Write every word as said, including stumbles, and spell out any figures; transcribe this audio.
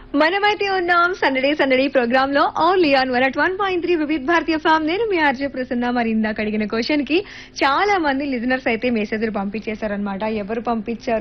మనమైతే ఉన్నాం సందడే సందడి ప్రోగ్రామ్ లో only on one at one point three వివిధ భారతీయ ఫామ్. నేను మీ ఆర్జే ప్రసన్న. మరి ఇందాక అడిగిన క్వశ్చన్ కి చాలా మంది లిజనర్స్ అయితే మెసేజ్లు పంపించేశారనమాట. ఎవరు పంపించారు